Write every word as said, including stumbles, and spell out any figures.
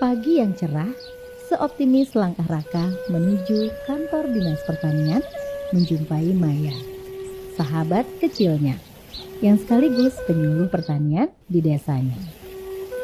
pagi yang cerah, seoptimis langkah Raka menuju kantor dinas pertanian menjumpai Maya, sahabat kecilnya, yang sekaligus penyuluh pertanian di desanya.